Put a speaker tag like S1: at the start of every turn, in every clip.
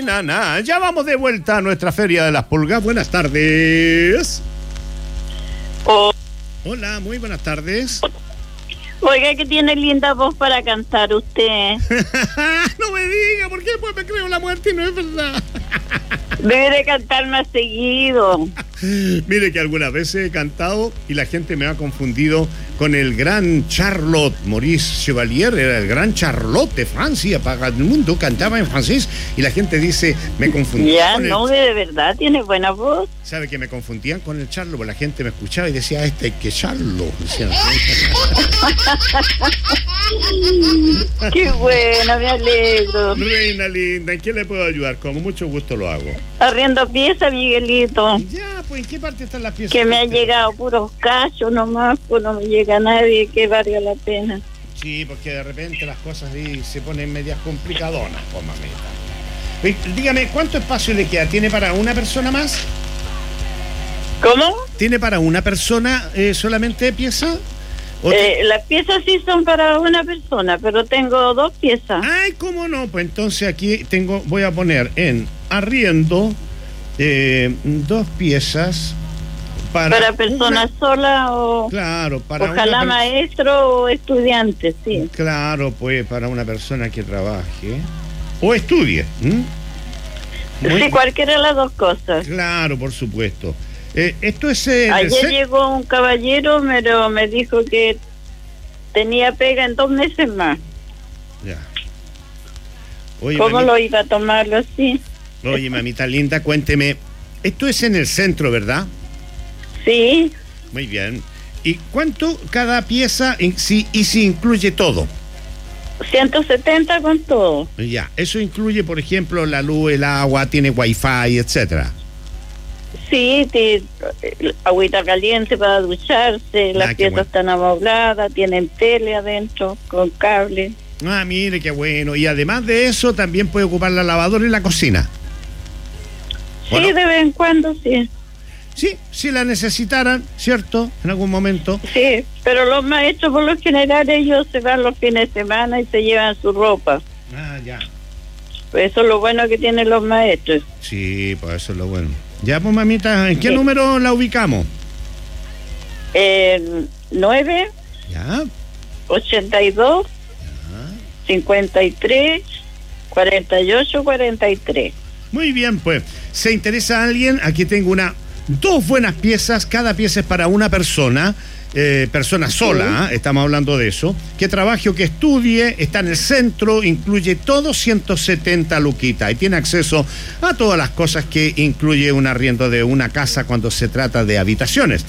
S1: naná. Ya vamos de vuelta a nuestra Feria de las Pulgas. Buenas tardes. Hola, muy buenas tardes.
S2: Oiga, que tiene linda voz para cantar usted.
S1: No me diga, ¿por qué después me creo la muerte y no es verdad?
S2: Debe de cantar más seguido.
S1: Mire que algunas veces he cantado y la gente me ha confundido con el gran Charlotte. Maurice Chevalier era el gran Charlotte de Francia, para el mundo, cantaba en francés y la gente dice, me confundía.
S2: Ya, no, de verdad, tiene buena voz.
S1: ¿Sabe que me confundían con el Charlo? Porque la gente me escuchaba y decía, hay que Charlo. Decían,
S2: qué bueno, me alegro.
S1: Reina linda, ¿en qué le puedo ayudar? Con mucho gusto lo hago.
S2: Arriendo piezas, Miguelito.
S1: Ya, pues ¿en qué parte están las piezas?
S2: Que me han llegado puros cachos nomás, pues no me llega nadie que valga la pena.
S1: Sí, porque de repente las cosas ahí se ponen medias complicadonas, pues mamita. Dígame, ¿cuánto espacio le queda? ¿Tiene para una persona más?
S2: ¿Cómo?
S1: ¿Tiene para una persona solamente pieza?
S2: Las piezas sí son para una persona, pero tengo 2 piezas.
S1: Ay, ¿cómo no? Pues entonces aquí voy a poner en arriendo 2 piezas
S2: para personas solas o...
S1: Claro, para
S2: ojalá maestro o estudiante, sí.
S1: Claro, pues para una persona que trabaje o estudie.
S2: Sí, cualquiera de las 2 cosas.
S1: Claro, por supuesto. Esto es...
S2: Ayer llegó un caballero, pero me dijo que tenía pega en 2 meses más.
S1: Ya. Oye,
S2: ¿Cómo
S1: mamita,
S2: lo iba a tomarlo así?
S1: Oye, mamita linda, cuénteme. Esto es en el centro, ¿verdad?
S2: Sí.
S1: Muy bien. ¿Y cuánto cada pieza y si incluye todo?
S2: 170 con todo.
S1: Ya, eso incluye, por ejemplo, la luz, el agua, tiene wifi, etcétera.
S2: Sí, agüita caliente para ducharse, las piezas están amobladas, tienen tele adentro, con cable.
S1: Ah, mire, qué bueno. Y además de eso, también puede ocupar la lavadora y la cocina.
S2: Sí, no? De vez en cuando, sí.
S1: Sí, si la necesitaran, ¿cierto? En algún momento.
S2: Sí, pero los maestros, por lo general, ellos se van los fines de semana y se llevan su ropa.
S1: Ah, ya.
S2: Pues eso es lo bueno que tienen los maestros.
S1: Sí, pues eso es lo bueno. Ya, pues, mamita, ¿en qué número la ubicamos?
S2: 9.
S1: Ya.
S2: 82. Ya. 53. 48, 43.
S1: Muy bien, pues. ¿Se interesa a alguien? Aquí tengo 2 buenas piezas. Cada pieza es para una persona. Persona sola, estamos hablando de eso, que trabaje o que estudie, está en el centro, incluye todo, 170 luquitas y tiene acceso a todas las cosas que incluye un arriendo de una casa cuando se trata de habitaciones.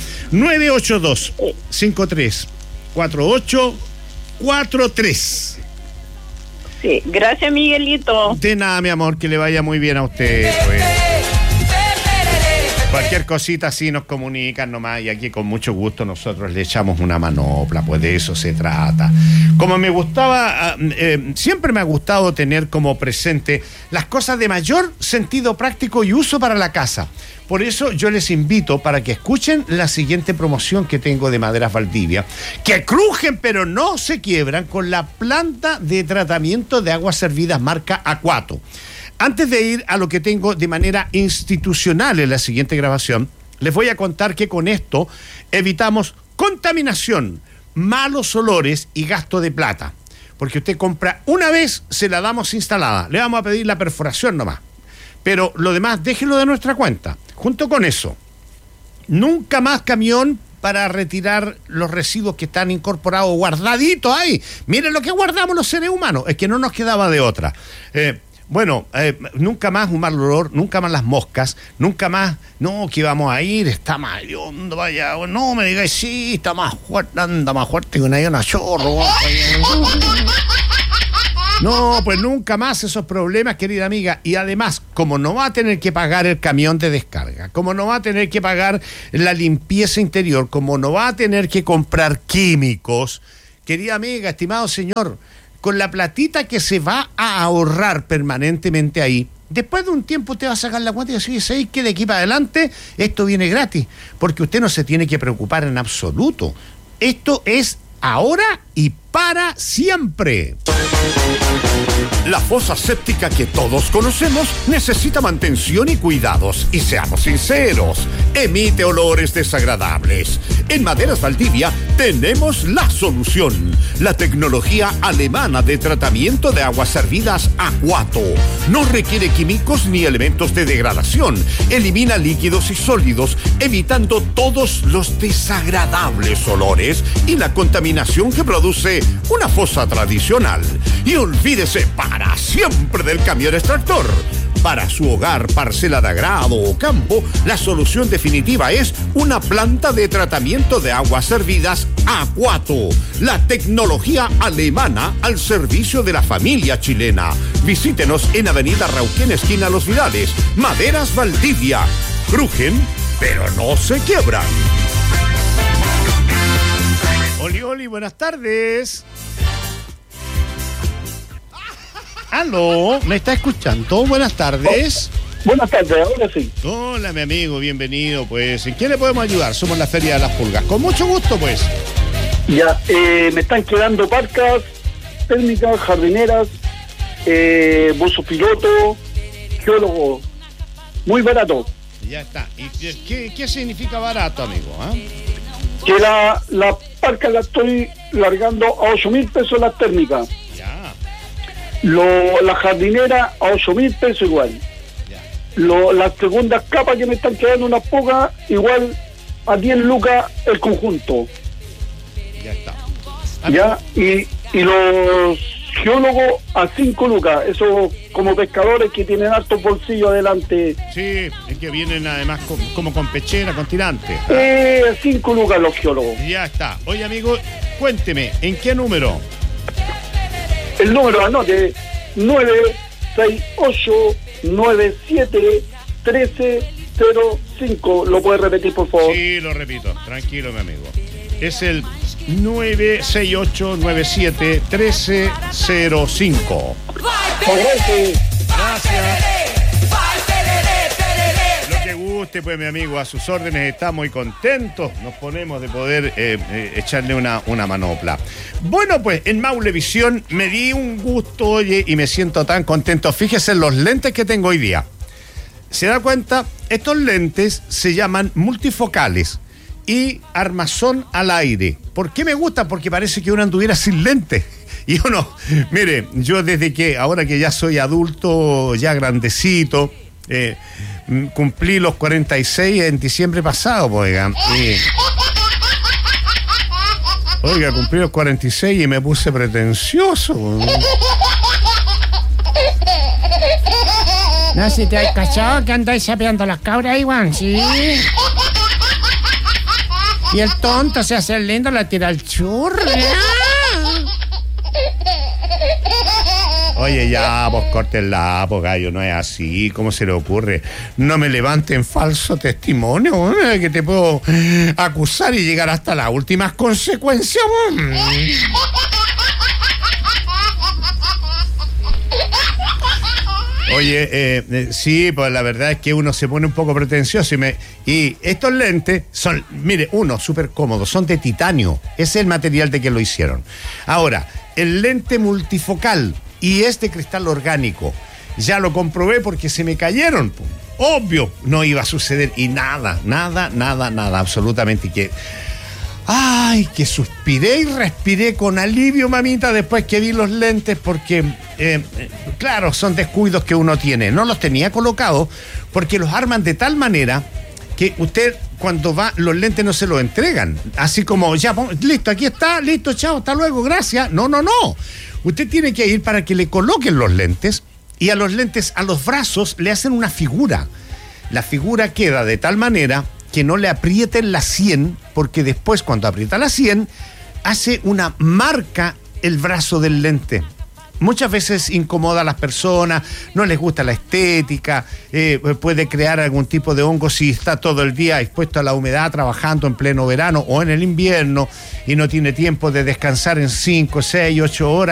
S1: 982-534843.
S2: Sí, gracias, Miguelito.
S1: De nada, mi amor, que le vaya muy bien a usted, pues. Cualquier cosita así nos comunican nomás y aquí con mucho gusto nosotros le echamos una manopla, pues de eso se trata. Como me gustaba, siempre me ha gustado tener como presente las cosas de mayor sentido práctico y uso para la casa. Por eso yo les invito para que escuchen la siguiente promoción que tengo de Maderas Valdivia, que crujen pero no se quiebran con la planta de tratamiento de aguas servidas marca Aquato. Antes de ir a lo que tengo de manera institucional en la siguiente grabación, les voy a contar que con esto evitamos contaminación, malos olores y gasto de plata. Porque usted compra una vez, se la damos instalada. Le vamos a pedir la perforación nomás. Pero lo demás, déjelo de nuestra cuenta. Junto con eso, nunca más camión para retirar los residuos que están incorporados, guardaditos ahí. Miren lo que guardamos los seres humanos. Es que no nos quedaba de otra. Nunca más un mal olor, nunca más las moscas, nunca más, no, que vamos a ir, está más hondo, vaya, no me digáis, sí, está más fuerte, anda más fuerte que una chorro. No, pues nunca más esos problemas, querida amiga. Y además, como no va a tener que pagar el camión de descarga, como no va a tener que pagar la limpieza interior, como no va a tener que comprar químicos, querida amiga, estimado señor, con la platita que se va a ahorrar permanentemente ahí, después de un tiempo usted va a sacar la cuenta y decir, ¿sabes qué? De aquí para adelante esto viene gratis, porque usted no se tiene que preocupar en absoluto. Esto es ahora y para siempre.
S3: La fosa séptica que todos conocemos necesita mantención y cuidados. Y seamos sinceros, emite olores desagradables. En Maderas Valdivia tenemos la solución. La tecnología alemana de tratamiento de aguas servidas Aquato. No requiere químicos ni elementos de degradación. Elimina líquidos y sólidos, evitando todos los desagradables olores y la contaminación que produce una fosa tradicional. Y olvídese para siempre del camión extractor. Para su hogar, parcela de agrado o campo, la solución definitiva es una planta de tratamiento de aguas servidas Aquato. La tecnología alemana al servicio de la familia chilena. Visítenos en Avenida Rauquén, esquina Los Vidales. Maderas Valdivia. Crujen, pero no se quiebran.
S1: Oli, buenas tardes. Aló, ¿me está escuchando? Buenas tardes.
S4: Buenas tardes, ahora sí.
S1: Hola, mi amigo, bienvenido, pues. ¿En qué le podemos ayudar? Somos la Feria de las Pulgas. Con mucho gusto, pues.
S4: Ya, me están quedando parcas, térmicas, jardineras, buzo piloto, geólogo. Muy barato.
S1: Ya está. ¿Y qué significa barato, amigo?
S4: Que la parca la estoy largando a 8.000 pesos las térmicas. La jardinera a 8.000 pesos igual. Las segundas capas que me están quedando unas pocas, igual a 10 lucas el conjunto.
S1: Ya está.
S4: Ya, y los geólogos a 5 lucas, esos como pescadores que tienen altos bolsillos adelante.
S1: Sí, es que vienen además como con pechera, con tirante.
S4: 5 lucas los geólogos.
S1: Ya está. Oye, amigo, cuénteme, ¿en qué número?
S4: El número, anote, 968-97-1305. ¿Lo puede repetir, por favor?
S1: Sí, lo repito. Tranquilo, mi amigo. Es el 968-97-1305. Gracias. Lo que guste, pues, mi amigo, a sus órdenes, estamos muy contentos. Nos ponemos de poder echarle una manopla. Bueno, pues en Maulevisión me di un gusto, oye, y me siento tan contento. Fíjese en los lentes que tengo hoy día. ¿Se da cuenta? Estos lentes se llaman multifocales y armazón al aire. ¿Por qué me gusta? Porque parece que uno anduviera sin lentes. Y uno, mire, yo desde que, ahora que ya soy adulto, ya grandecito, cumplí los 46 en diciembre pasado, pues, oiga, cumplí los 46 y me puse pretencioso.
S5: No, si te has cachado que andáis sapeando las cabras, Iván, ¿sí? Y el tonto se hace el lindo, la tira al churro.
S1: Oye, ya, vos córtenla, pues, gallo, no es así. ¿Cómo se le ocurre? No me levanten falso testimonio, que te puedo acusar y llegar hasta las últimas consecuencias. Oye, sí, pues la verdad es que uno se pone un poco pretencioso y estos lentes son, mire, súper cómodos, son de titanio. Ese es el material de que lo hicieron. Ahora, el lente multifocal y este cristal orgánico, ya lo comprobé porque se me cayeron. Obvio, no iba a suceder y nada, absolutamente que... Ay, que suspiré y respiré con alivio, mamita, después que vi los lentes, porque, claro, son descuidos que uno tiene. No los tenía colocados porque los arman de tal manera que usted, cuando va, los lentes no se los entregan. Así como, ya, listo, aquí está, listo, chao, hasta luego, gracias. No. Usted tiene que ir para que le coloquen los lentes y a los lentes, a los brazos, le hacen una figura. La figura queda de tal manera que no le aprieten la 100, porque después cuando aprieta la 100 hace una marca el brazo del lente. Muchas veces incomoda a las personas, no les gusta la estética, puede crear algún tipo de hongo si está todo el día expuesto a la humedad trabajando en pleno verano o en el invierno y no tiene tiempo de descansar en 5, 6, 8 horas.